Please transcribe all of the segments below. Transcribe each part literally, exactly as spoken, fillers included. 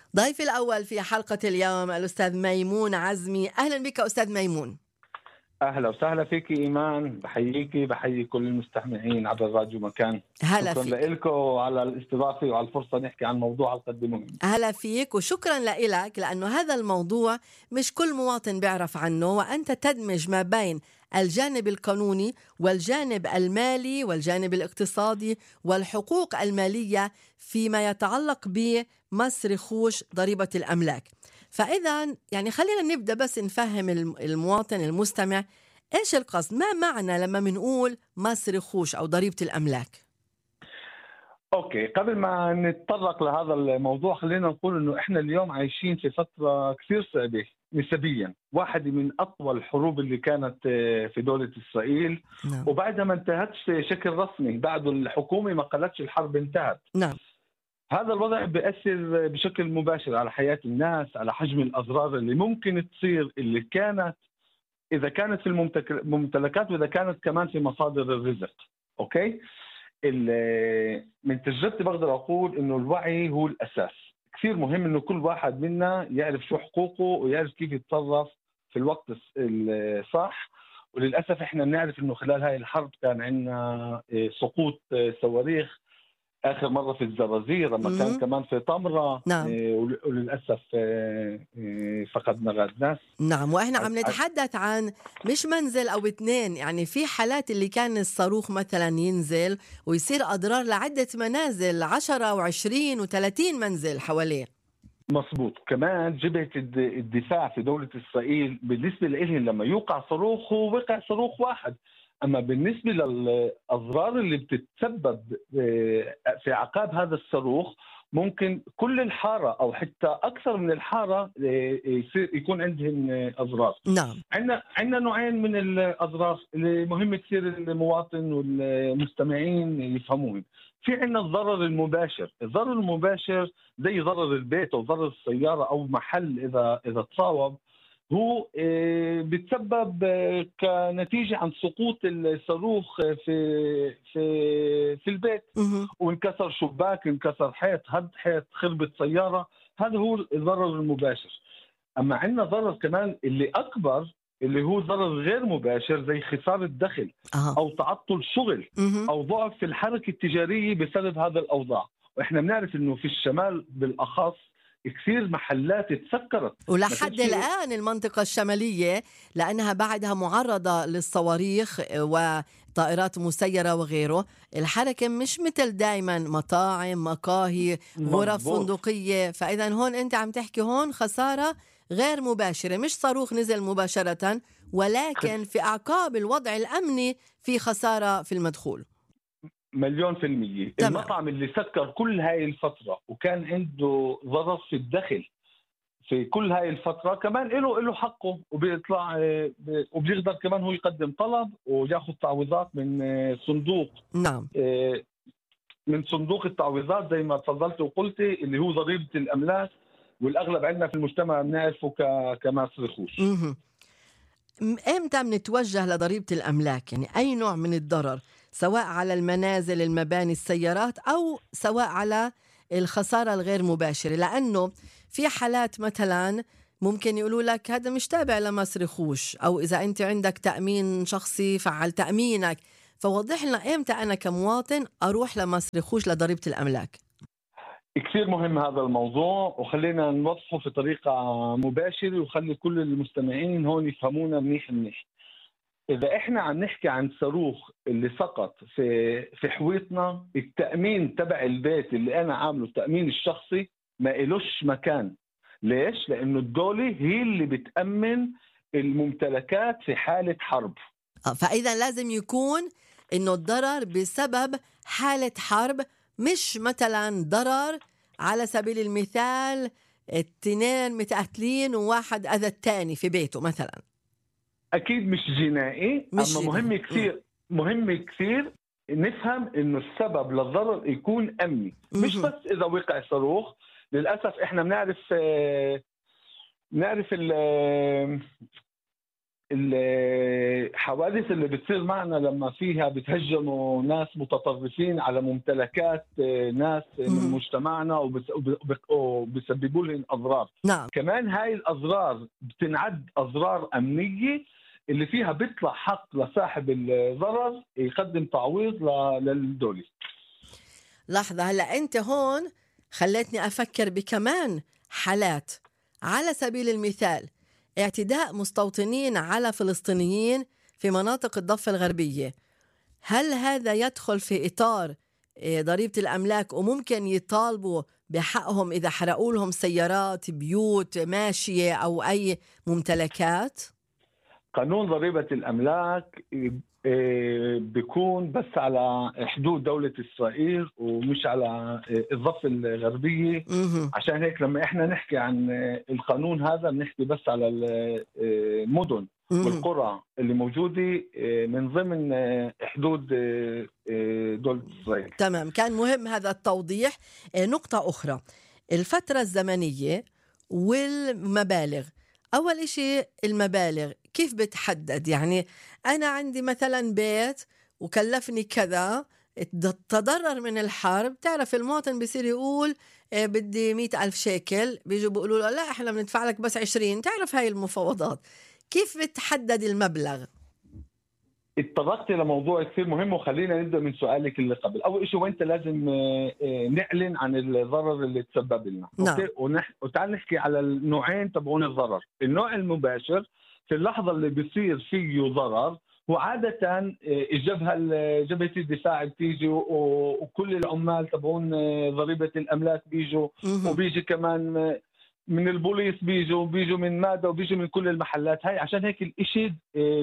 ضيفي الأول في حلقة اليوم الأستاذ ميمون عزمي. أهلا بك أستاذ ميمون. أهلا وسهلا فيك إيمان، بحييكي بحيي كل المستمعين عبر الراديو مكان. هلا شكرا فيك. لكم على الاستضافة وعلى الفرصة نحكي عن موضوع القد مهم. هلا فيك وشكرا لك لأنه هذا الموضوع مش كل مواطن بيعرف عنه، وأنت تدمج ما بين الجانب القانوني والجانب المالي والجانب الاقتصادي والحقوق المالية فيما يتعلق بمصرخوش ضريبة الأملاك. فإذا يعني خلينا نبدأ بس نفهم المواطن المستمع إيش القصد، ما معنى لما منقول مصرخوش أو ضريبة الأملاك؟ أوكي، قبل ما نتطرق لهذا الموضوع خلينا نقول إنه إحنا اليوم عايشين في فترة كثير صعبة نسبيا، واحدة من أطول الحروب اللي كانت في دولة إسرائيل. نعم. وبعدها ما انتهتش بشكل رسمي، بعد الحكومة ما قالتش الحرب انتهت. نعم. هذا الوضع بيأثر بشكل مباشر على حياة الناس، على حجم الأضرار اللي ممكن تصير، اللي كانت إذا كانت في الممتلكات وإذا كانت كمان في مصادر الرزق. أوكي؟ من تجربتي بقدر أقول إنه الوعي هو الأساس. كثير مهم إنه كل واحد منا يعرف شو حقوقه ويعرف كيف يتصرف في الوقت الصح. وللأسف إحنا بنعرف إنه خلال هاي الحرب كان عندنا سقوط صواريخ، آخر مرة في الزرازير، لما كان كمان في طمرة. نعم. وللأسف فقدنا غاد ناس. نعم. وإحنا عم نتحدث عن مش منزل أو اثنين، يعني في حالات اللي كان الصاروخ مثلا ينزل ويصير أضرار لعدة منازل، عشرة وعشرين وثلاثين منزل حواليه. مصبوط. كمان جبهة الدفاع في دولة إسرائيل بالنسبة لهم لما يوقع صاروخ هو وقع صاروخ واحد، أما بالنسبة للأضرار اللي بتتسبب في عقاب هذا الصاروخ ممكن كل الحارة أو حتى أكثر من الحارة يصير يكون عندهم أضرار. نعم. عندنا عندنا نوعين من الأضرار اللي مهم كثير المواطن والمستمعين يفهموهم. في عندنا الضرر المباشر. الضرر المباشر زي ضرر البيت أو ضرر السيارة أو محل إذا إذا تصاوب، هو بتسبب كنتيجة عن سقوط الصاروخ في في في البيت، وانكسر شباك، انكسر حيط، هد حيط، خربت سيارة. هذا هو الضرر المباشر. أما عندنا ضرر كمان اللي أكبر اللي هو ضرر غير مباشر زي خسارة دخل أو تعطل شغل أو ضعف في الحركة التجارية بسبب هذا الأوضاع. وإحنا بنعرف إنه في الشمال بالأخص كثير محلات اتسكرت، ولحد الآن المنطقة الشمالية لأنها بعدها معرضة للصواريخ وطائرات مسيرة وغيره. الحركة مش مثل دايما مطاعم، مقاهي، غرف فندقية. فإذا هون أنت عم تحكي هون خسارة غير مباشرة، مش صاروخ نزل مباشرة، ولكن في أعقاب الوضع الأمني في خسارة في المدخول. مليون في المية. تمام. المطعم اللي سكر كل هاي الفترة وكان عنده ضرر في الدخل في كل هاي الفترة كمان له له حقه، وبيطلع وبيقدر كمان هو يقدم طلب وياخذ تعويضات من صندوق. نعم. من صندوق التعويضات زي ما تفضلت وقلتي اللي هو ضريبة الأملاك، والأغلب عندنا في المجتمع بنعرفه كمصرخوش. امتى بنتوجه لضريبة الأملاك؟ يعني أي نوع من الضرر، سواء على المنازل، المباني، السيارات، أو سواء على الخسارة الغير مباشرة؟ لأنه في حالات مثلا ممكن يقولوا لك هذا مش تابع لمصرخوش، أو إذا أنت عندك تأمين شخصي فعل تأمينك. فوضح لنا إمتى أنا كمواطن أروح لمصرخوش لضريبة الأملاك. كثير مهم هذا الموضوع، وخلينا نوضحه في طريقة مباشرة وخلي كل المستمعين هون يفهمونا منيح منيح. إذا إحنا عم نحكي عن صاروخ اللي سقط في في حويطنا، التأمين تبع البيت اللي أنا عامله التأمين الشخصي ما إلوش مكان. ليش؟ لأنه الدولة هي اللي بتأمن الممتلكات في حالة حرب. فإذا لازم يكون إنه الضرر بسبب حالة حرب، مش مثلا ضرر على سبيل المثال اثنين متقاتلين وواحد أذى الثاني في بيته مثلا. أكيد مش جنائي. مش أما مهم كثير مهم كثير نفهم إنه السبب للضرر يكون أمني، مش بس إذا وقع صاروخ. للأسف إحنا بنعرف بنعرف الحوادث اللي بتصير معنا لما فيها بتهجموا ناس متطرفين على ممتلكات ناس من مجتمعنا وبيسببوا لهم أضرار. نعم. كمان هاي الأضرار بتنعد أضرار أمنية اللي فيها بيطلع حق لصاحب الضرر يقدم تعويض للدولة. لحظة، هلأ أنت هون خلتني أفكر بكمان حالات. على سبيل المثال اعتداء مستوطنين على فلسطينيين في مناطق الضفة الغربية، هل هذا يدخل في إطار ضريبة الأملاك وممكن يطالبوا بحقهم إذا حرقوا لهم سيارات، بيوت، ماشية أو أي ممتلكات؟ قانون ضريبة الأملاك بيكون بس على حدود دولة إسرائيل ومش على الضفة الغربية. عشان هيك لما إحنا نحكي عن القانون هذا نحكي بس على المدن والقرى اللي موجودة من ضمن حدود دولة إسرائيل. تمام، كان مهم هذا التوضيح. نقطة أخرى، الفترة الزمنية والمبالغ. أول إشي المبالغ كيف بتحدد؟ يعني أنا عندي مثلا بيت وكلفني كذا، تضرر من الحرب، تعرف المواطن بيصير يقول بدي مئة ألف شيكل، بيجوا بيقولوا له لا إحنا بندفع لك بس عشرين. تعرف هاي المفاوضات. كيف بتحدد المبلغ؟ اتطرقت لموضوع كثير مهم وخلينا نبدأ من سؤالك اللي قبل. أول شيء وانت لازم نعلن عن الضرر اللي تسبب لنا. نعم. ونح... وتعال نحكي على النوعين تبعون الضرر. النوع المباشر في اللحظة اللي بيصير فيه ضرر، وعادة الجبهة جبهة الدفاع بتيجي وكل العمال تبعون ضريبة الأملاك بيجوا، وبيجي كمان من البوليس بيجوا وبيجوا من مادا وبيجوا من كل المحلات هاي. عشان هيك الإشي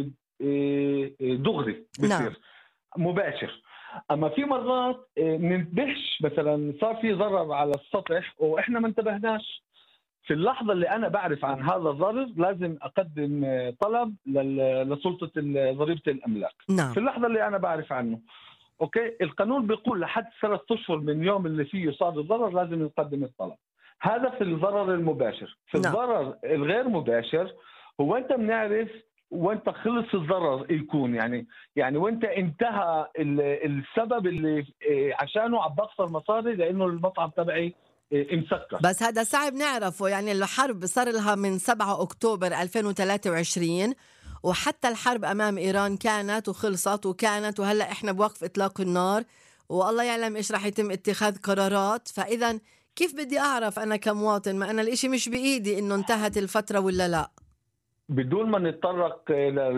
دغري بصير. نعم. مباشر. اما في مرات منتبهش، مثلا صار في ضرر على السطح واحنا ما انتبهناش. في اللحظه اللي انا بعرف عن هذا الضرر لازم اقدم طلب لسلطه ضريبه الاملاك. نعم. في اللحظه اللي انا بعرف عنه. اوكي، القانون بيقول لحد ثلاث اشهر من يوم اللي فيه صار الضرر لازم نقدم الطلب. هذا في الضرر المباشر. في نعم. الضرر الغير مباشر هو انت بنعرف وانت خلص الضرر يكون، يعني يعني وانت انتهى السبب اللي عشانه عم بخسر مصاري لانه المطعم تبعي مسكر. بس هذا صعب نعرفه. يعني الحرب صار لها من سبعة أكتوبر ألفين وثلاثة وعشرين، وحتى الحرب امام ايران كانت وخلصت وكانت، وهلا احنا بوقف اطلاق النار، والله يعلم ايش راح يتم اتخاذ قرارات. فاذا كيف بدي اعرف انا كمواطن؟ ما انا الاشي مش بايدي انه انتهت الفترة ولا لا. بدون ما نتطرق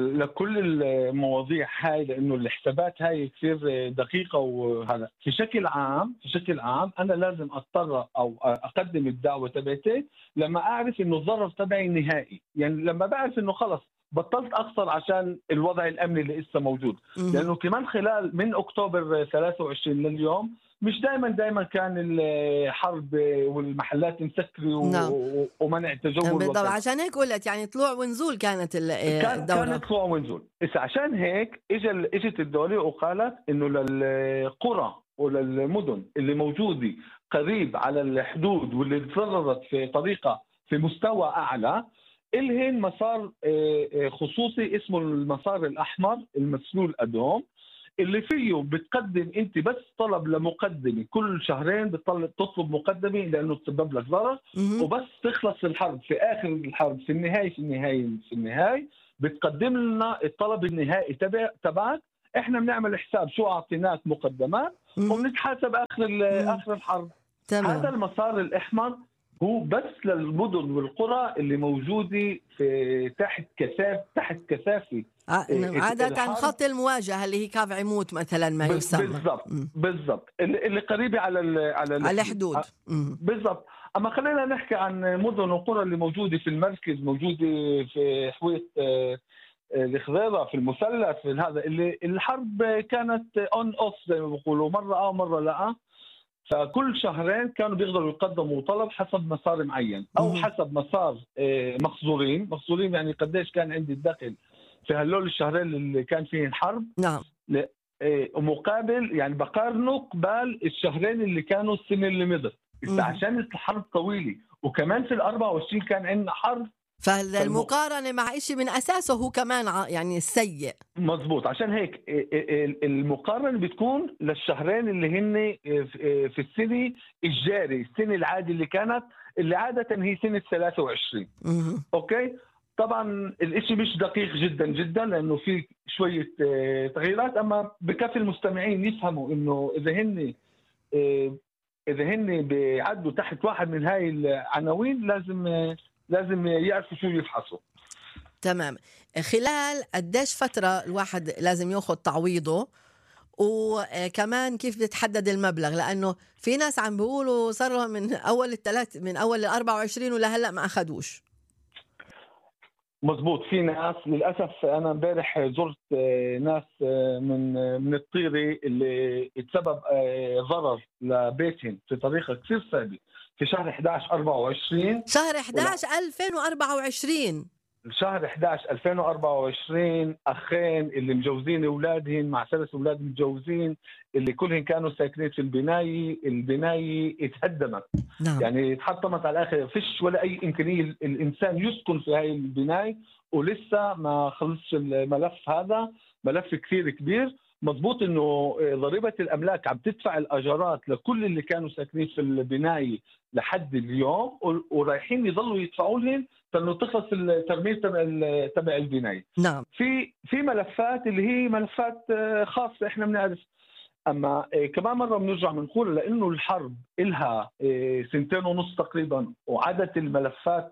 لكل المواضيع هاي لانه الحسابات هاي كثير دقيقه، وهذا في شكل عام في شكل عام انا لازم اضطر او اقدم الدعوه تبعتي لما اعرف انه الضرر تبعي نهائي. يعني لما بعرف انه خلص بطلت اخسر عشان الوضع الامني اللي لسه موجود. لانه كمان خلال من اكتوبر ثلاثة وعشرين لليوم مش دائما دائما كان الحرب والمحلات مسكرة نعم. ومنع التجول. بالضبط، عشان هيك قلت يعني طلوع ونزول كانت الدورة. كانت طلوع ونزول. إذا عشان هيك اجى اجت الدولة وقالت انه للقرى وللمدن اللي موجودة قريب على الحدود واللي تضررت في طريقة في مستوى اعلى، الهن مسار خصوصي اسمه المسار الاحمر المسلول ادوم، اللي فيه بتقدم انت بس طلب لمقدمه كل شهرين، بتطلب مقدمه لانه تسبب لك ضرر، وبس تخلص الحرب في اخر الحرب في النهايه في النهايه في النهايه بتقدم لنا الطلب النهائي تبع تبعك. احنا بنعمل حساب شو اعطيناك مقدمات وبنتحاسب اخر اخر الحرب. تمام. هذا المسار الاحمر هو بس للمدن والقرى اللي موجوده في تحت كثافه تحت كثافه عادة خط المواجهة اللي هي كاف عمود مثلا ما يسمى. بالضبط بالضبط اللي قريبة على على على الحدود. بالضبط. اما خلينا نحكي عن مدن وقرى اللي موجودة في المركز، موجودة في حويط الخضيرة، في المثلث، في هذا اللي الحرب كانت اون اوف زي ما بيقولوا، مرة اه مرة لا. فكل شهرين كانوا بيقدروا يقدموا طلب حسب مسار معين او حسب مسار مخزورين. مخزورين يعني قديش كان عندي الدخل في هالول الشهرين اللي كان فيه الحرب. نعم. ومقابل يعني بقارنه قبال الشهرين اللي كانوا السنة اللي مضت. عشان الحرب طويلة، وكمان في الأربعة وعشرين كان عندنا حرب فالمقارنة مع إشي من أساسه هو كمان ع- يعني سيء. مظبوط. عشان هيك المقارنه بتكون للشهرين اللي هن في السنه الجاري، السنه العادي اللي كانت، اللي عاده هي سنه ثلاثة وعشرين. مهم. اوكي. طبعا الاشي مش دقيق جدا جدا لانه في شويه آه، تغييرات، اما بكفي المستمعين يفهموا انه اذا هن آه، اذا هن بيعدوا تحت واحد من هاي العناوين لازم آه، لازم يعرفوا شو يفحصوا. تمام. خلال قديش فترة الواحد لازم ياخد تعويضه، وكمان كيف بتحدد المبلغ؟ لأنه في ناس عم بيقولوا صار لهم من أول الثلاث من أول الأربعة وعشرين ولهلأ ما أخدوش. مظبوط. في ناس للاسف، انا امبارح زرت آه، ناس آه، من آه، من الطيري اللي اتسبب آه، ضرر لبيتهم بطريقه كثير صعبه في شهر إحدى عشر أربعة وعشرين. شهر إحدى عشر ألفين وأربعة وعشرين. شهر إحدى عشر ألفين وأربعة وعشرين اخين اللي مجوزين اولادهم مع ثلاث اولاد متجوزين اللي كلهم كانوا ساكنين في البنايه، البنايه اتهدمت. نعم. يعني تحطمت على الاخر، فيش ولا اي امكانيه الانسان يسكن في هاي البنايه، ولسه ما خلصش الملف هذا، ملف كثير كبير. مضبوط انه ضريبه الاملاك عم تدفع الاجارات لكل اللي كانوا ساكنين في البنايه لحد اليوم، ورايحين يضلوا يدفعوا لهم لانه تخلص الترميم تبع تبع البنايه. نعم. في في ملفات اللي هي ملفات خاصه احنا بنعرف. اما كمان مره بنرجع بنقول لانه الحرب إلها سنتين ونص تقريبا، وعدد الملفات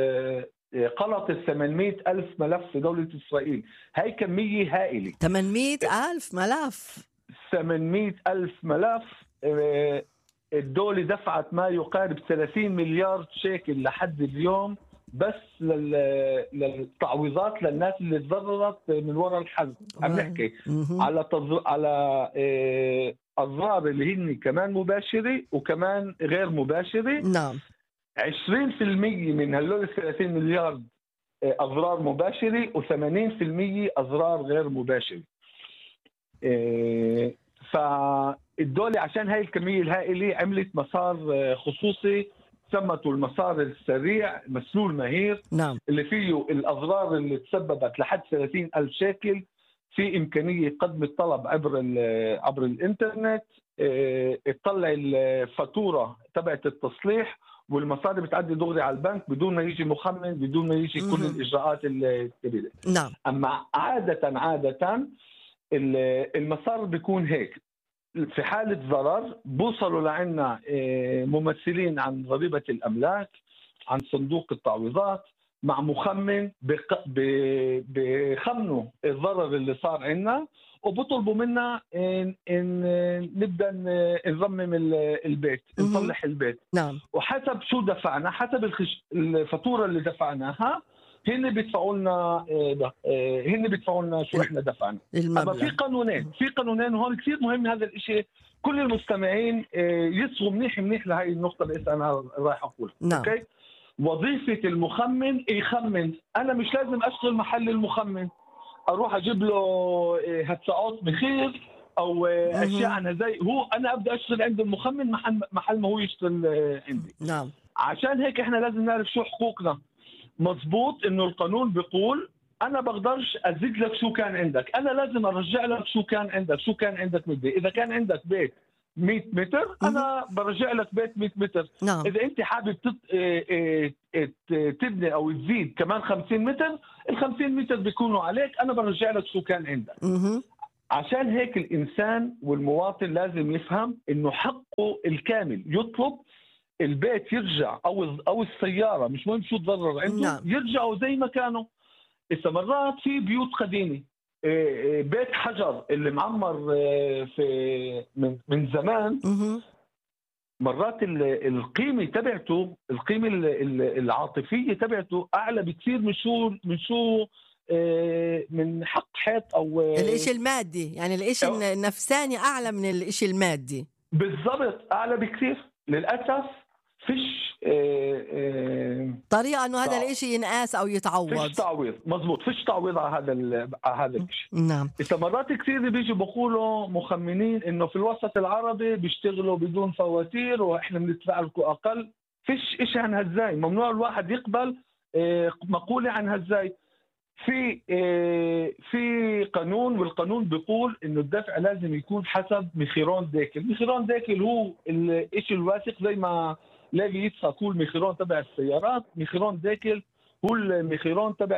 قلطت ثمانمئة ألف ملف في دولة إسرائيل. هاي كمية هائلة. ثمانمئة ألف ملف. ثمانمئة ألف ملف. الدولة دفعت ما يقارب ثلاثين مليار شيكل لحد اليوم بس للتعويضات للناس اللي تضررت من وراء الحرب. عم نحكي على تض... على أضرار اللي هن كمان مباشرة وكمان غير مباشرة. نعم. عشرين بالمئة من هالول ثلاثين مليار أضرار مباشرة، وثمانين بالمئة أضرار غير مباشرة. فالدولة عشان هاي الكمية الهائلة عملت مسار خصوصي سمته المسار السريع، مسلول مهير. نعم. اللي فيه الأضرار اللي تسببت لحد ثلاثين ألف شيكل في إمكانية قدم الطلب عبر عبر الإنترنت، تطلع الفاتورة تبعت التصليح، والمصاري بتعدي دغري على البنك بدون ما يجي مخمن، بدون ما يجي كل الإجراءات الكبيرة. نعم. أما عادة عادة المسار بيكون هيك. في حالة ضرر بوصلوا لعنا ممثلين عن ضريبة الأملاك، عن صندوق التعويضات، مع مخمن بخمنوا الضرر اللي صار عنا، وبطلبوا منا إن, إن نبدأ نرمم البيت، نصلح البيت. نعم. وحسب شو دفعنا، حسب الفاتورة اللي دفعناها هن بيدفعوا لنا هن بيدفعوا لنا شو احنا دفعنا. اما في قانونين في قانونين وهون كثير مهم هذا الشيء، كل المستمعين يصغوا منيح منيح لهي النقطه اللي انا رايح اقولها. نعم. اوكي. وظيفه المخمن يخمن. انا مش لازم اشتغل محل المخمن، اروح اجيب له هتساعات بخير او اشياء عنها زي هو، انا ابدا اشتغل عند المخمن محل محل ما هو يشتغل عندي. نعم. عشان هيك احنا لازم نعرف شو حقوقنا. مظبوط انه القانون بيقول انا بقدرش ازيد لك شو كان عندك، انا لازم ارجع لك شو كان عندك شو كان عندك مدة. اذا كان عندك بيت مئة متر انا برجع لك بيت مئة متر. نعم. اذا انت حابب تبني او تزيد كمان خمسين متر، ال خمسين متر بيكونوا عليك، انا برجع لك شو كان عندك. مه. عشان هيك الانسان والمواطن لازم يفهم انه حقه الكامل يطلب البيت يرجع او او السياره، مش مهم شو تضرر عنده. نعم. يرجعوا زي ما كانوا. إذا مرات في بيوت قديمه، بيت حجر اللي معمر في من من زمان، مرات القيمه تبعته، القيمه العاطفيه تبعته اعلى بكثير من شو من شو من حق حيط او الاشي المادي. يعني الاشي النفساني اعلى من الاشي المادي. بالضبط، اعلى بكثير. للاسف فيش اه اه طريقه انه هذا الاشي ينقاس او يتعوض. فيش تعويض. مزبوط، فيش تعويض على هذا على هذا الشيء. نعم. إذا مرات كثير بيجوا بيقولوا مخمنين انه في الوسط العربي بيشتغلوا بدون فواتير واحنا بندفع لكم اقل. فيش شيء عن هالزاي. ممنوع الواحد يقبل مقولة عنها إزاي؟ في في قانون، والقانون بيقول انه الدفع لازم يكون حسب مخيرون ديكل. مخيرون ديكل هو الشيء الواثق، زي ما لاقي يتصل كل مخيرون تبع السيارات، مخيرون ديكل هو المخيرون تبع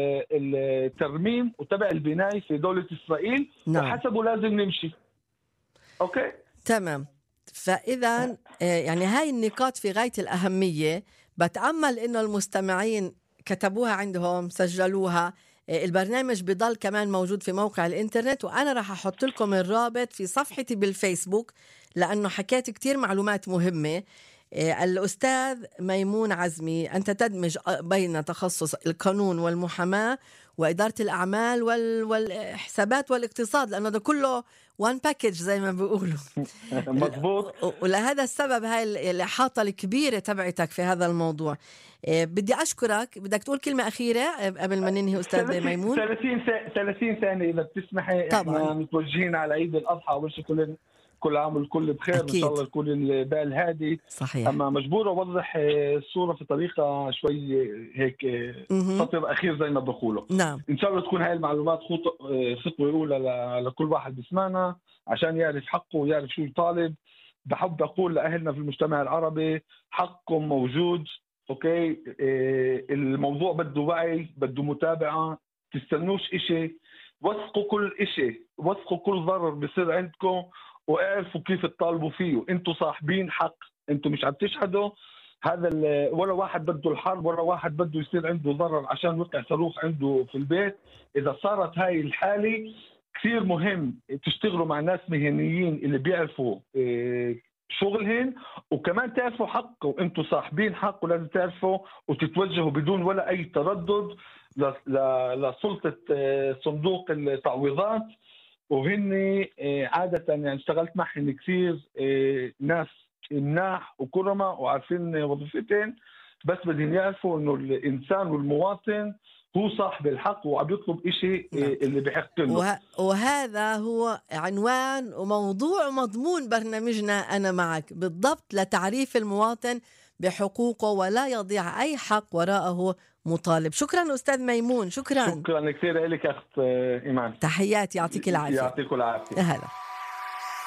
الترميم وتبع البناء في دولة إسرائيل. نعم. وحسبه لازم نمشي. اوكي تمام. فإذا يعني هاي النقاط في غاية الأهمية، بتأمل إنه المستمعين كتبوها عندهم، سجلوها. البرنامج بضل كمان موجود في موقع الانترنت، وأنا راح أحط لكم الرابط في صفحتي بالفيسبوك، لأنه حكيت كتير معلومات مهمة. الأستاذ ميمون عزمي، أنت تدمج بين تخصص القانون والمحاماة وإدارة الأعمال والحسابات والاقتصاد، لأنه ده كله وان باكيج زي ما بيقولوا. مضبوط. ولهذا السبب هاي الإحاطة الكبيرة تبعتك في هذا الموضوع. بدي أشكرك. بدك تقول كلمة أخيرة قبل ما ننهي أستاذ ميمون؟ ثلاثين ثانية إذا بتسمحي. طبعا. احنا متوجهين على عيد الأضحى، وش كل كل عام والكل بخير. أكيد. إن شاء الله الكل البال هادي. صحيح. أما مجبور أوضح الصورة في طريقة شوي هيك سطر أخير زي ما بقولوا. نعم. إن شاء الله تكون هاي المعلومات خطوة أولى لكل واحد بيسمعنا عشان يعرف حقه ويعرف شو يطالب. بحب أقول لأهلنا في المجتمع العربي، حقكم موجود. أوكي. الموضوع بده وعي، بده متابعة. تستنوش إشي، وثقوا كل إشي، وثقوا كل ضرر بيصير عندكم، واعرفوا كيف تطالبوا فيه. انتوا صاحبين حق، انتوا مش عم تشهدوا هذا، ولا واحد بده الحرب، ولا واحد بده يصير عنده ضرر عشان وقع صاروخ عنده في البيت. اذا صارت هاي الحالة كثير مهم تشتغلوا مع ناس مهنيين اللي بيعرفوا شغلهن، وكمان تعرفوا حق، وانتوا صاحبين حق، ولازم تعرفوا وتتوجهوا بدون ولا اي تردد لسلطة صندوق التعويضات. وهن عادة يعني اشتغلت معهم كثير ناس مناح وكرماء وعارفين وظيفتين، بس بدهم يعرفوا انه الانسان والمواطن هو صاحب الحق وعم يطلب إشي اللي بحق له. وه... وهذا هو عنوان وموضوع ومضمون برنامجنا أنا معك بالضبط، لتعريف المواطن بحقوقه ولا يضيع أي حق وراءه مطالب. شكرا أستاذ ميمون. شكرا شكرا كثير لك أخت إيمان. تحياتي، يعطيك العافية. يعطيك العافية. هلا.